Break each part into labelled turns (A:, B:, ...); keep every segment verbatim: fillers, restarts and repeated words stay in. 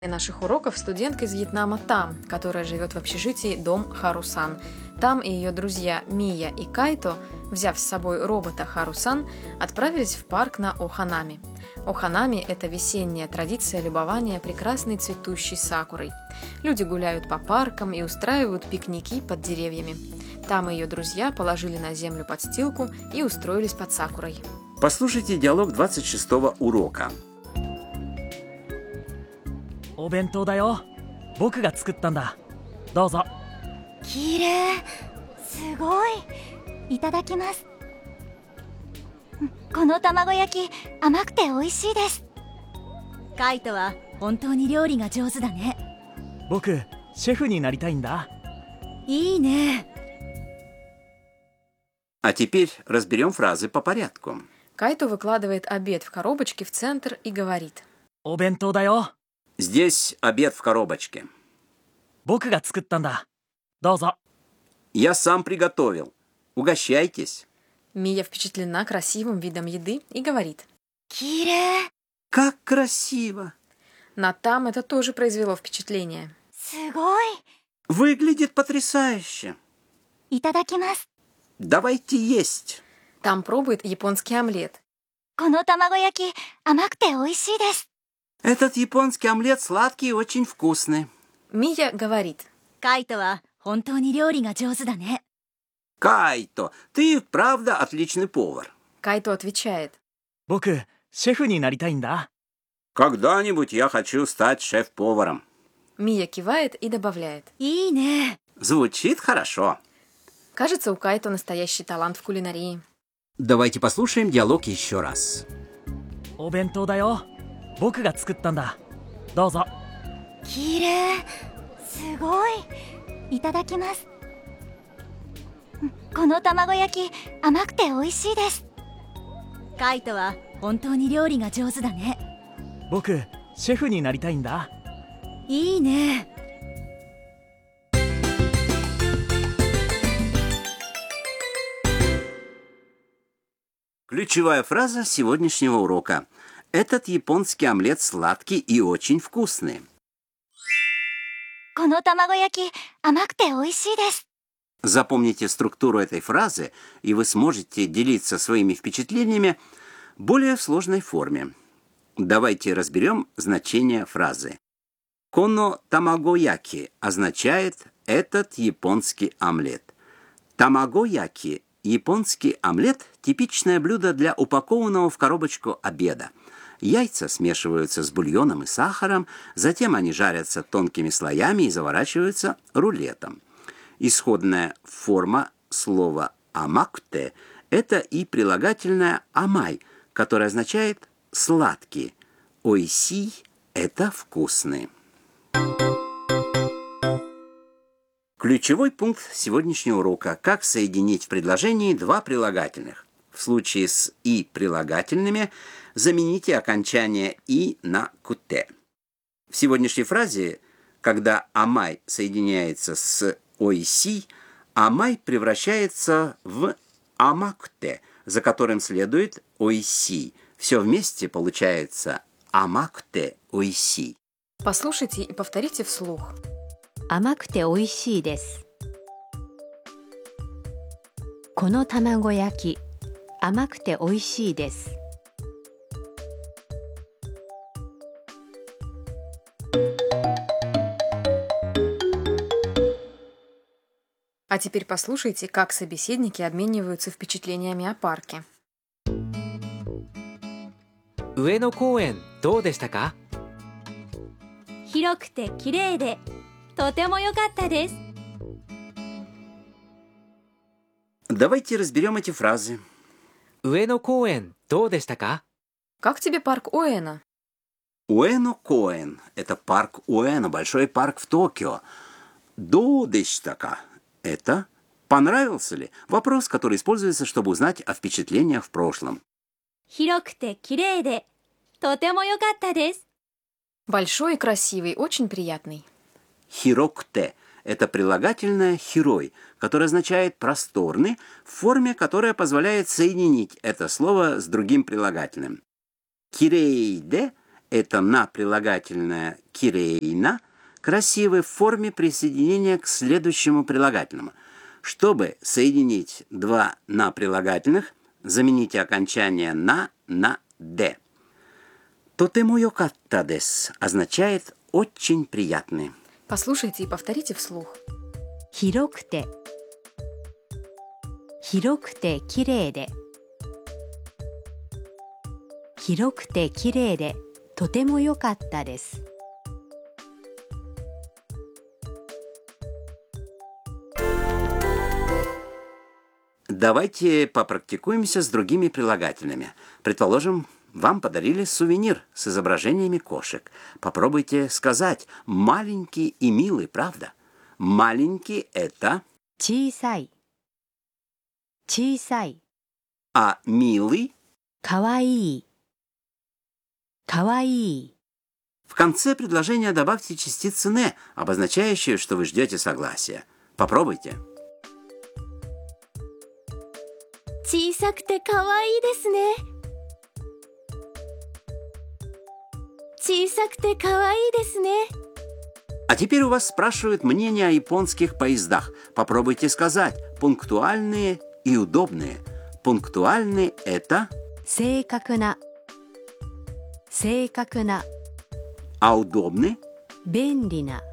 A: Наших уроков студентка из Вьетнама Там, которая живет в общежитии Дом Харусан. Там и ее друзья Мия и Кайто, взяв с собой робота Харусан, отправились в парк на Оханами. Оханами – это весенняя традиция любования прекрасной цветущей сакурой. Люди гуляют по паркам и устраивают пикники под деревьями. Там ее друзья положили на землю подстилку и устроились под сакурой.
B: Послушайте диалог двадцать шестого урока.
C: お弁当だよ。僕が作ったんだ。どうぞ。
D: きれい、すごい。いただきます。この卵焼き、甘くて美味しいです。カイトは本当に料理が上手だね。
C: 僕、シェフになりたいんだ。
D: いいね。
B: А теперь разберем фразы по порядку.
A: Кайто выкладывает обед в коробочке в центр и говорит:
C: お弁当だよ。
B: Здесь обед в коробочке.
C: 僕が作ったんだ。どうぞ。
B: Я сам приготовил. Угощайтесь.
A: Мия впечатлена красивым видом еды и говорит:
D: きれい。
B: Как красиво!
A: На Там это тоже произвело впечатление.
D: すごい。
B: Выглядит потрясающе.
D: いただきます。
B: Давайте есть.
A: Там пробует японский омлет.
D: この卵焼き、甘くて美味しいです。
B: Этот японский омлет сладкий и очень вкусный.
A: Мия говорит:
D: カイトは本当に料理が上手だね。
B: Кайто, ты правда отличный повар.
A: Кайто отвечает:
C: 僕、シェフになりたいんだ。
B: Когда-нибудь я хочу стать шеф-поваром.
A: Мия кивает и добавляет:
D: いいね。
B: Звучит хорошо.
A: Кажется, у Кайто настоящий талант в кулинарии.
B: Давайте послушаем диалог еще раз.
C: お弁当だよ。僕が作ったんだ。どうぞ。
D: きれい、すごい。いただきます。この卵焼き、甘くて美味しいです。カイトは本当に料理が上手だね。
C: 僕、シェフになりたいんだ。
D: いいね。
B: Ключевая фраза сегодняшнего урока. Этот японский омлет сладкий и очень вкусный.
D: この卵焼き、甘くて美味しいです。
B: Запомните структуру этой фразы, и вы сможете делиться своими впечатлениями более в сложной форме. Давайте разберем значение фразы. Коно тамагояки означает «этот японский омлет». Тамагояки – японский омлет – типичное блюдо для упакованного в коробочку обеда. Яйца смешиваются с бульоном и сахаром, затем они жарятся тонкими слоями и заворачиваются рулетом. Исходная форма слова «амакте» – это и прилагательное «амай», которое означает «сладкий». «Ойси» – это «вкусный». Ключевой пункт сегодняшнего урока – как соединить в предложении два прилагательных. В случае с «и» прилагательными замените окончание «и» на «куте». В сегодняшней фразе, когда «амай» соединяется с «ойси», «амай» превращается в «амакте», за которым следует «ойси». Все вместе получается «амакте ойси».
A: Послушайте и повторите вслух.
D: 甘くて美味しいです。この卵焼き、甘くて美味しいです。
A: А теперь послушайте, как собеседники обмениваются впечатлениями о парке.
E: 上野公園どうでしたか？
D: 広くて綺麗で、とても良かったです。
B: Давайте разберем эти фразы.
E: 上野公園どうでしたか？
A: Как тебе парк Уэна?
B: Уэно-коэн – это парк Уэно, большой парк в Токио. До-дештака – это «понравился ли?» Вопрос, который используется, чтобы узнать о впечатлениях в прошлом.
D: 広くて綺麗で、とても良かったです。
A: Большой и красивый, очень приятный.
B: Хирокте – это прилагательное «хирой», которое означает «просторный», в форме, которая позволяет соединить это слово с другим прилагательным. Кирейде это на прилагательное кирейна красивый в форме присоединения к следующему прилагательному. Чтобы соединить два на прилагательных, замените окончание на на «де». «Тотемо йокатта дес» означает «очень приятный».
A: Послушайте и повторите вслух.
D: 広くて広くて綺麗で広くて綺麗でとても良かったです。
B: Давайте попрактикуемся с другими прилагательными. Предположим, вам подарили сувенир с изображениями кошек. Попробуйте сказать «маленький и милый», правда? Маленький – это…
D: 小さい小さい
B: А милый…
D: かわいいかわいい
B: В конце предложения добавьте частицу «не», обозначающую, что вы ждете согласия. Попробуйте.
D: 小さくてかわいいですね小さくてかわいいですね
B: А теперь у вас спрашивают мнение о японских поездах. Попробуйте сказать «пунктуальные» и «удобные». Пунктуальные – это…
D: 正確な正確な
B: А удобные?
D: 便利な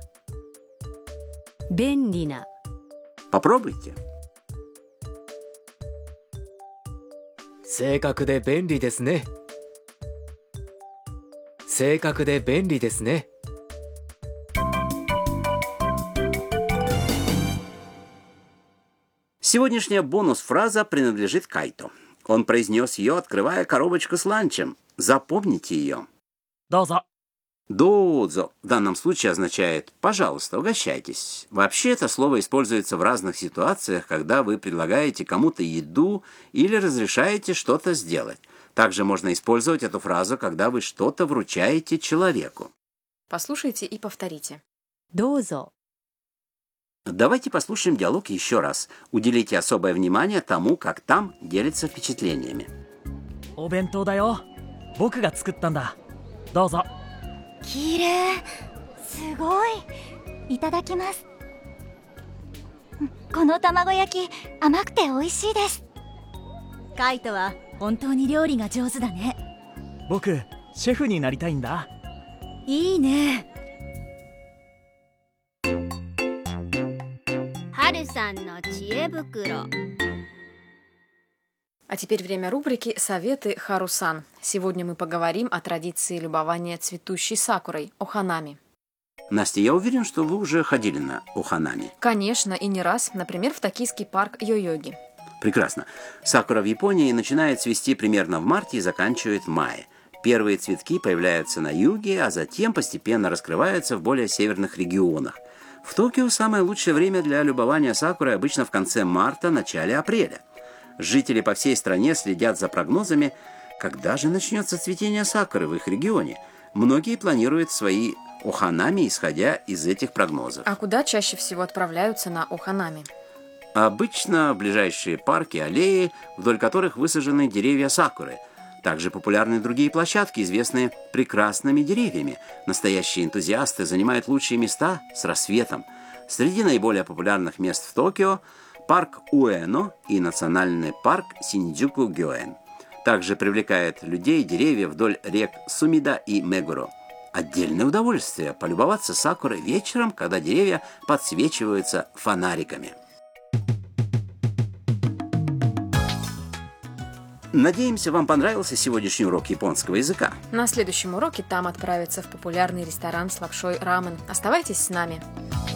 D: 便利な
B: Попробуйте.
E: 正確で便利ですね。正確で便利ですね。
B: Сегодняшняя бонус-фраза принадлежит Кайто. Он произнес ее, открывая коробочку с ланчем. Запомните ее.
C: どうぞ
B: «Доудзо» в данном случае означает «пожалуйста, угощайтесь». Вообще это слово используется в разных ситуациях, когда вы предлагаете кому-то еду или разрешаете что-то сделать. Также можно использовать эту фразу, когда вы что-то вручаете человеку.
A: Послушайте и повторите.
D: どうぞ
B: Давайте послушаем диалог еще раз. Уделите особое внимание тому, как там делятся впечатлениями.
C: お弁当だよ僕が作ったんだどうぞ
D: きれいすごいいただきますこの卵焼き甘くて美味しいですカイトは本当に料理が上手だね
C: 僕シェフになりたいんだ
D: いいねはるさんの知恵袋
A: А теперь время рубрики «Советы Харусан». Сегодня мы поговорим о традиции любования цветущей сакурой – оханами.
B: Настя, я уверен, что вы уже ходили на оханами.
A: Конечно, и не раз, например, в токийский парк Йойоги.
B: Прекрасно. Сакура в Японии начинает цвести примерно в марте и заканчивает в мае. Первые цветки появляются на юге, а затем постепенно раскрываются в более северных регионах. В Токио самое лучшее время для любования сакурой обычно в конце марта, начале апреля. Жители по всей стране следят за прогнозами, когда же начнется цветение сакуры в их регионе. Многие планируют свои оханами, исходя из этих прогнозов.
A: А куда чаще всего отправляются на оханами?
B: Обычно в ближайшие парки, аллеи, вдоль которых высажены деревья сакуры. Также популярны другие площадки, известные прекрасными деревьями. Настоящие энтузиасты занимают лучшие места с рассветом. Среди наиболее популярных мест в Токио – парк Уэно и национальный парк Синдзюку-Гёэн. Также привлекает людей деревья вдоль рек Сумида и Мегуро. Отдельное удовольствие – полюбоваться сакурой вечером, когда деревья подсвечиваются фонариками. Надеемся, вам понравился сегодняшний урок японского языка.
A: На следующем уроке там отправиться в популярный ресторан с лапшой рамен. Оставайтесь с нами.